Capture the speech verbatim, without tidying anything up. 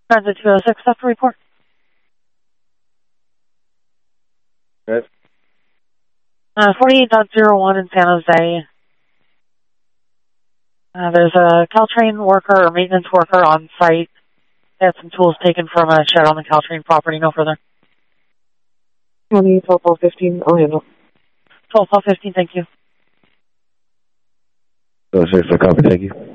Transit two oh six, that's the report. Yes. Uh, forty-eight point oh one in San Jose. Uh, there's a Caltrain worker or maintenance worker on site. They had some tools taken from a shed on the Caltrain property, no further. County twelve twelve fifteen, I'll handle. twelve twelve fifteen, thank you. Oh, six, copy, thank you.